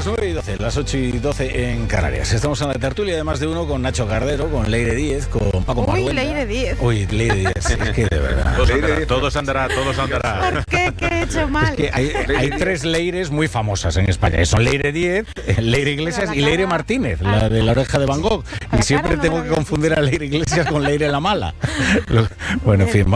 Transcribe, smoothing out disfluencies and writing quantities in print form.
las 9:12, las 8:12 en Canarias. Estamos en la tertulia de Más de Uno con Nacho Cardero, con Leire Díez, con Paco Maruenda. Leire Díez. Leire Díez, es que de verdad. Todos andará. ¿Por qué? ¿Qué he hecho mal? Es que hay tres Leires muy famosas en España. Son Leire Díez, Leire Iglesias y Leire Martínez, la de La Oreja de Van Gogh. Y siempre tengo que confundir a Leire Iglesias con Leire la Mala. Bueno, en fin,